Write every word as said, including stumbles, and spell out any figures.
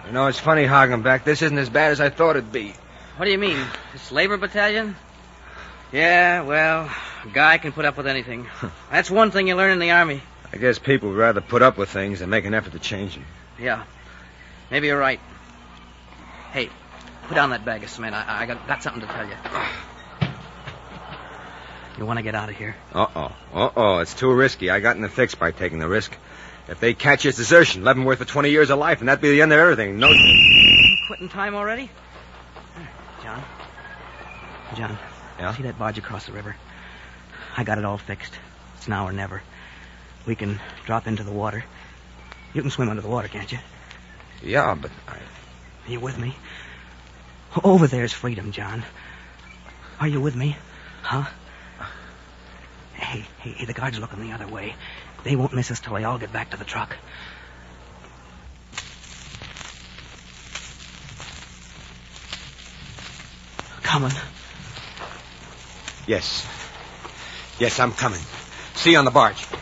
You know, it's funny, Hagenbeck. This isn't as bad as I thought it'd be. What do you mean? This labor battalion? Yeah, well, a guy can put up with anything. That's one thing you learn in the Army. I guess people would rather put up with things than make an effort to change them. Yeah, maybe you're right. Hey, put down that bag of cement. I, I got, got something to tell you. You want to get out of here? Uh-oh. Uh-oh. It's too risky. I got in the fix by taking the risk. If they catch us desertion, Leavenworth for twenty years of life, and that'd be the end of everything. No... Quitting time already? John? John, yeah? See that barge across the river? I got it all fixed. It's now or never. We can drop into the water. You can swim under the water, can't you? Yeah, but I... Are you with me? Over there's freedom, John. Are you with me? Huh? Hey, hey, hey, the guards are looking the other way. They won't miss us till they all get back to the truck. Coming. Yes. Yes, I'm coming. See you on the barge.